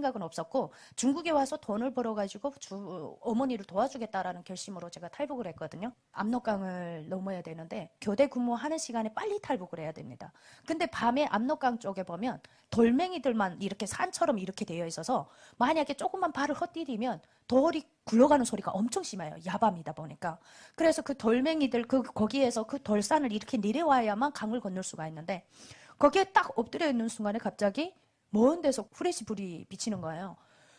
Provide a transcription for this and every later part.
생각은 없었고 중국에 와서 돈을 벌어가지고 어머니를 도와주겠다라는 결심으로 제가 탈북을 했거든요. 압록강을 넘어야 되는데 교대 근무하는 시간에 빨리 탈북을 해야 됩니다. 근데 밤에 압록강 쪽에 보면 돌멩이들만 이렇게 산처럼 이렇게 되어 있어서 만약에 조금만 발을 헛디디면 돌이 굴러가는 소리가 엄청 심해요. 야밤이다 보니까. 그래서 그 돌멩이들 거기에서 그 돌산을 이렇게 내려와야만 강을 건널 수가 있는데 거기에 딱 엎드려 있는 순간에 갑자기 먼 데서 후레쉬 불이 비치는 거예요.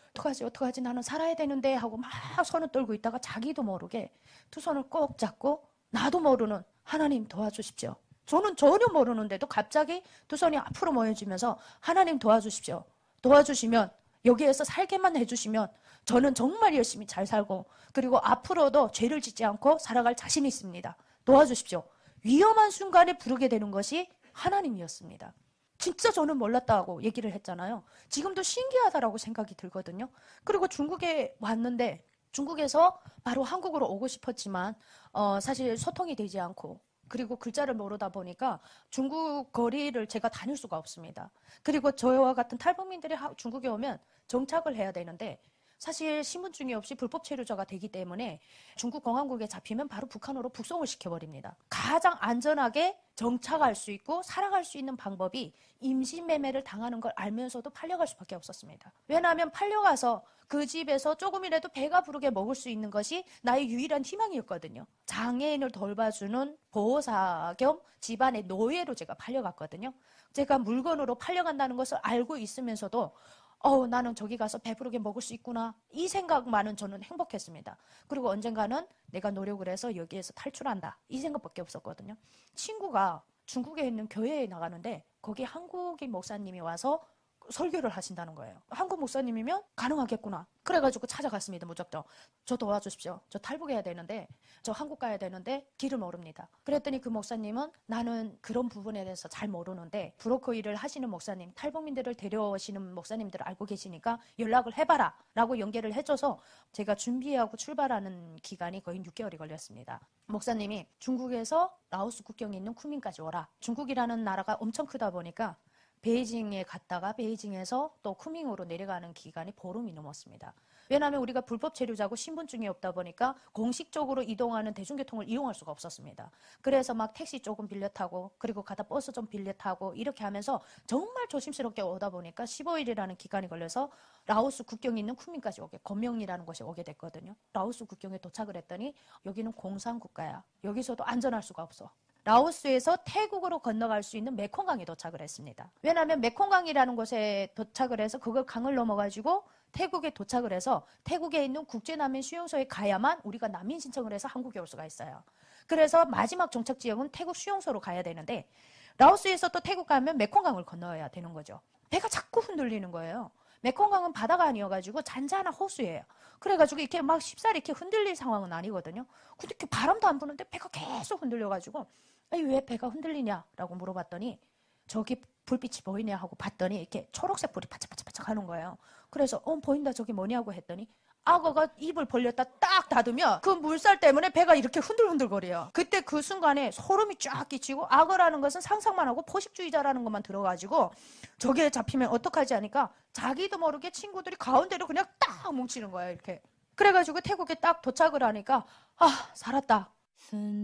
어떡하지 나는 살아야 되는데 하고 막 손을 떨고 있다가 자기도 모르게 두 손을 꼭 잡고 나도 모르는 하나님 도와주십시오. 저는 전혀 모르는데도 갑자기 두 손이 앞으로 모여지면서 하나님 도와주십시오. 도와주시면 여기에서 살게만 해주시면 저는 정말 열심히 잘 살고 그리고 앞으로도 죄를 짓지 않고 살아갈 자신이 있습니다. 도와주십시오. 위험한 순간에 부르게 되는 것이 하나님이었습니다. 진짜 저는 몰랐다고 얘기를 했잖아요. 지금도 신기하다라고 생각이 들거든요. 그리고 중국에 왔는데 중국에서 바로 한국으로 오고 싶었지만 사실 소통이 되지 않고 그리고 글자를 모르다 보니까 중국 거리를 제가 다닐 수가 없습니다. 그리고 저와 같은 탈북민들이 중국에 오면 정착을 해야 되는데 사실 신분증이 없이 불법 체류자가 되기 때문에 중국 공안국에 잡히면 바로 북한으로 북송을 시켜버립니다. 가장 안전하게 정착할 수 있고 살아갈 수 있는 방법이 임신매매를 당하는 걸 알면서도 팔려갈 수밖에 없었습니다. 왜냐하면 팔려가서 그 집에서 조금이라도 배가 부르게 먹을 수 있는 것이 나의 유일한 희망이었거든요. 장애인을 돌봐주는 보호사 겸 집안의 노예로 제가 팔려갔거든요. 제가 물건으로 팔려간다는 것을 알고 있으면서도 나는 저기 가서 배부르게 먹을 수 있구나. 이 생각만은 저는 행복했습니다. 그리고 언젠가는 내가 노력을 해서 여기에서 탈출한다. 이 생각밖에 없었거든요. 친구가 중국에 있는 교회에 나가는데 거기 한국인 목사님이 와서 설교를 하신다는 거예요. 한국 목사님이면 가능하겠구나. 그래가지고 찾아갔습니다. 무작정. 저 도와주십시오. 저 탈북해야 되는데 저 한국 가야 되는데 길을 모릅니다. 그랬더니 그 목사님은 나는 그런 부분에 대해서 잘 모르는데 브로커 일을 하시는 목사님, 탈북민들을 데려오시는 목사님들을 알고 계시니까 연락을 해봐라 라고 연계를 해줘서 제가 준비하고 출발하는 기간이 거의 6개월이 걸렸습니다. 목사님이 중국에서 라오스 국경에 있는 쿠민까지 오라. 중국이라는 나라가 엄청 크다 보니까 베이징에 갔다가 베이징에서 또 쿠밍으로 내려가는 기간이 보름이 넘었습니다. 왜냐하면 우리가 불법 체류자고 신분증이 없다 보니까 공식적으로 이동하는 대중교통을 이용할 수가 없었습니다. 그래서 막 택시 조금 빌려 타고 그리고 가다 버스 좀 빌려 타고 이렇게 하면서 정말 조심스럽게 오다 보니까 15일이라는 기간이 걸려서 라오스 국경에 있는 쿠밍까지 건명이라는 곳에 오게 됐거든요. 라오스 국경에 도착을 했더니 여기는 공산국가야. 여기서도 안전할 수가 없어. 라오스에서 태국으로 건너갈 수 있는 메콩강에 도착을 했습니다. 왜냐하면 메콩강이라는 곳에 도착을 해서 그걸 강을 넘어가지고 태국에 도착을 해서 태국에 있는 국제난민 수용소에 가야만 우리가 난민 신청을 해서 한국에 올 수가 있어요. 그래서 마지막 정착 지역은 태국 수용소로 가야 되는데 라오스에서 또 태국 가면 메콩강을 건너야 되는 거죠. 배가 자꾸 흔들리는 거예요. 메콩강은 바다가 아니어가지고 잔잔한 호수예요. 그래가지고 이렇게 막 쉽사리 이렇게 흔들릴 상황은 아니거든요. 근데 이렇게 바람도 안 부는데 배가 계속 흔들려가지고 아니 왜 배가 흔들리냐라고 물어봤더니 저기 불빛이 보이냐 하고 봤더니 이렇게 초록색 불이 반짝반짝 하는 거예요. 그래서 보인다 저게 뭐냐고 했더니 악어가 입을 벌렸다 딱 닫으면 그 물살 때문에 배가 이렇게 흔들흔들거려요. 그때 그 순간에 소름이 쫙 끼치고 악어라는 것은 상상만 하고 포식주의자라는 것만 들어가지고 저게 잡히면 어떡하지 하니까 자기도 모르게 친구들이 가운데로 그냥 딱 뭉치는 거예요. 이렇게. 그래가지고 태국에 딱 도착을 하니까 살았다.